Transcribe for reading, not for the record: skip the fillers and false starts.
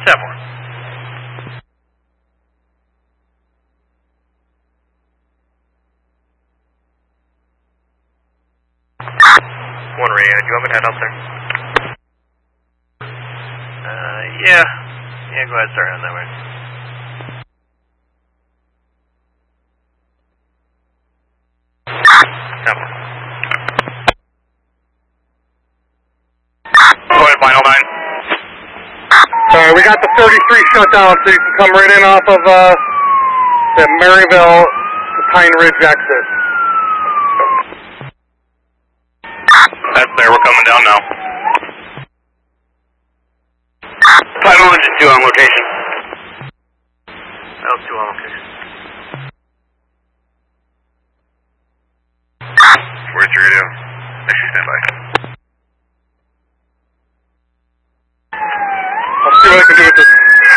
10-4. One Ray, do you want me to head up there? Yeah. Yeah, go ahead, start on that way. Go ahead, final 9. We got the 33 shut down, so you can come right in off of the Maryville Pine Ridge exit. That's there, we're coming down now. Title engine 2 on location. L2 on location. 43 radio. Actually, stand by. I'll see what I can do with this.